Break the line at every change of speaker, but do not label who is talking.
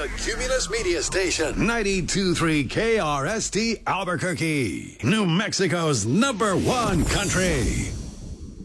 a Cumulus Media Station. 92.3 KRST Albuquerque. New Mexico's #1 country.